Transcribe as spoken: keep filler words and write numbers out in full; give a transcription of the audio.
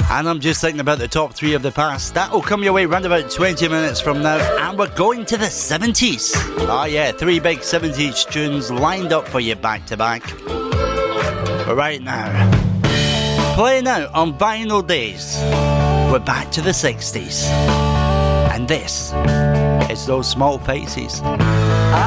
And I'm just thinking about the top three of the past. That will come your way round about twenty minutes from now. And we're going to the seventies. Oh yeah, three big seventies tunes lined up for you back to back. But right now, playing out on vinyl days, we're back to the sixties. And this is Those Small Faces.